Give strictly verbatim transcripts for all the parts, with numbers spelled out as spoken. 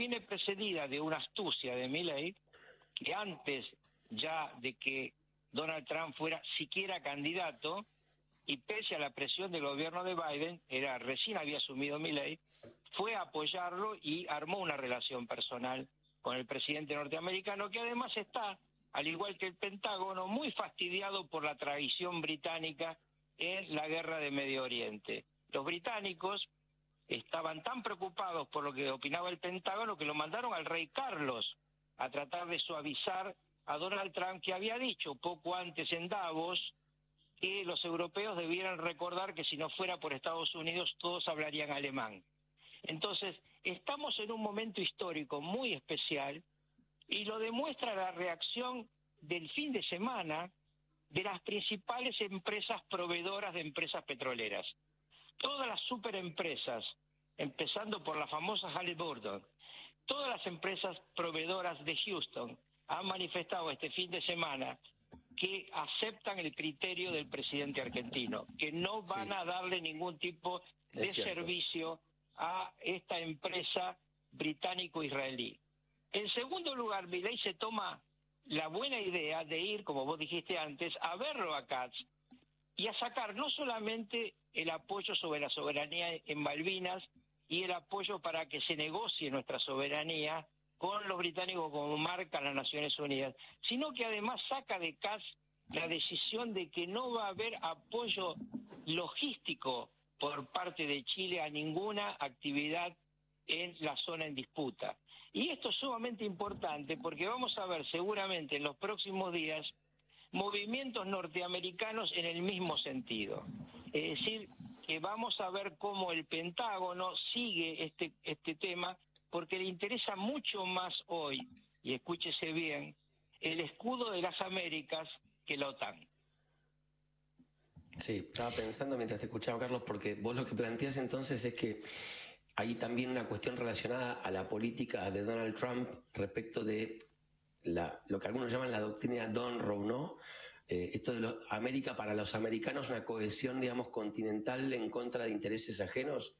viene precedida de una astucia de Milei, que antes ya de que Donald Trump fuera siquiera candidato, y pese a la presión del gobierno de Biden, era recién había asumido Milei, fue a apoyarlo y armó una relación personal con el presidente norteamericano, que además está, al igual que el Pentágono, muy fastidiado por la traición británica en la guerra de Medio Oriente. Los británicos estaban tan preocupados por lo que opinaba el Pentágono que lo mandaron al rey Carlos a tratar de suavizar a Donald Trump, que había dicho poco antes en Davos que los europeos debieran recordar que si no fuera por Estados Unidos todos hablarían alemán. Entonces, estamos en un momento histórico muy especial y lo demuestra la reacción del fin de semana de las principales empresas proveedoras de empresas petroleras. Todas las superempresas, empezando por la famosa Halliburton, todas las empresas proveedoras de Houston han manifestado este fin de semana que aceptan el criterio del presidente argentino, que no van sí. a darle ningún tipo de servicio a esta empresa británico-israelí. En segundo lugar, Milei se toma la buena idea de ir, como vos dijiste antes, a verlo a Katz y a sacar no solamente el apoyo sobre la soberanía en Malvinas y el apoyo para que se negocie nuestra soberanía con los británicos como marcan las Naciones Unidas, sino que además saca de Katz la decisión de que no va a haber apoyo logístico por parte de Chile a ninguna actividad en la zona en disputa. Y esto es sumamente importante porque vamos a ver seguramente en los próximos días movimientos norteamericanos en el mismo sentido. Es decir, que vamos a ver cómo el Pentágono sigue este, este tema, porque le interesa mucho más hoy, y escúchese bien, el escudo de las Américas que la OTAN. Sí, estaba pensando mientras te escuchaba, Carlos, porque vos lo que planteás entonces es que hay también una cuestión relacionada a la política de Donald Trump respecto de la, lo que algunos llaman la doctrina Donroe, ¿no? Eh, esto de lo, América para los americanos, una cohesión, digamos, continental en contra de intereses ajenos.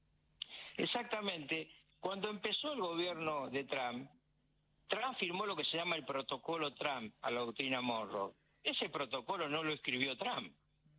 Exactamente. Cuando empezó el gobierno de Trump, Trump firmó lo que se llama el protocolo Trump a la doctrina Monroe. Ese protocolo no lo escribió Trump.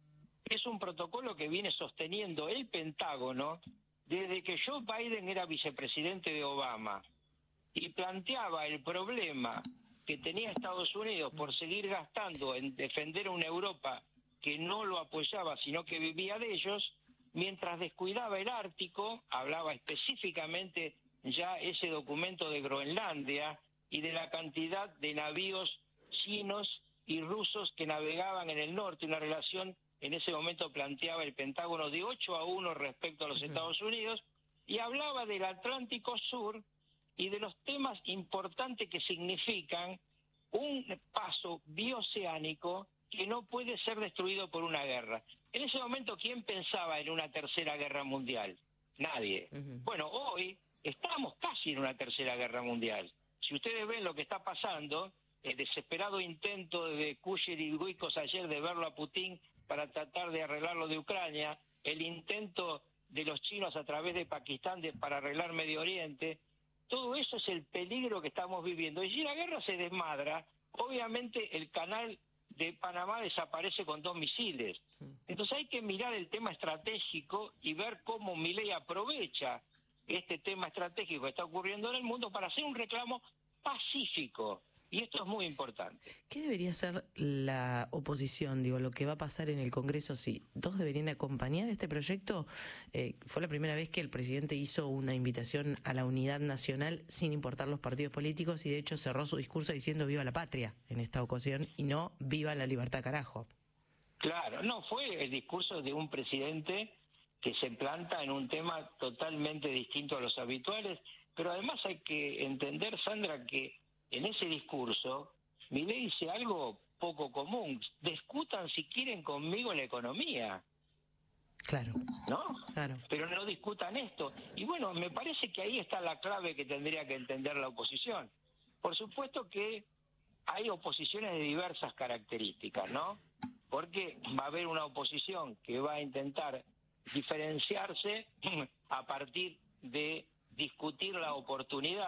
Es un protocolo que viene sosteniendo el Pentágono desde que Joe Biden era vicepresidente de Obama y planteaba el problema que tenía Estados Unidos por seguir gastando en defender a una Europa que no lo apoyaba, sino que vivía de ellos, mientras descuidaba el Ártico, hablaba específicamente ya ese documento de Groenlandia y de la cantidad de navíos chinos y rusos que navegaban en el norte, una relación en ese momento planteaba el Pentágono de ocho a uno respecto a los Estados Unidos, y hablaba del Atlántico Sur y de los temas importantes que significan un paso bioceánico que no puede ser destruido por una guerra. En ese momento, ¿quién pensaba en una tercera guerra mundial? Nadie. Uh-huh. Bueno, hoy estamos casi en una tercera guerra mundial. Si ustedes ven lo que está pasando, el desesperado intento de Kushner y Guikos ayer de verlo a Putin para tratar de arreglar lo de Ucrania, el intento de los chinos a través de Pakistán de, para arreglar Medio Oriente, todo eso es el peligro que estamos viviendo. Y si la guerra se desmadra, obviamente el canal de Panamá desaparece con dos misiles. Entonces hay que mirar el tema estratégico y ver cómo Milei aprovecha este tema estratégico que está ocurriendo en el mundo para hacer un reclamo pacífico. Y esto es muy importante. ¿Qué debería ser la oposición? Digo, lo que va a pasar en el Congreso, si todos deberían acompañar este proyecto. Eh, fue la primera vez que el presidente hizo una invitación a la unidad nacional sin importar los partidos políticos y de hecho cerró su discurso diciendo viva la patria en esta ocasión y no viva la libertad carajo. Claro, no, fue el discurso de un presidente que se planta en un tema totalmente distinto a los habituales, pero además hay que entender, Sandra, que en ese discurso, Milei dice algo poco común. Discutan si quieren conmigo la economía. Claro. ¿No? Claro. Pero no discutan esto. Y bueno, me parece que ahí está la clave que tendría que entender la oposición. Por supuesto que hay oposiciones de diversas características, ¿no? Porque va a haber una oposición que va a intentar diferenciarse a partir de discutir la oportunidad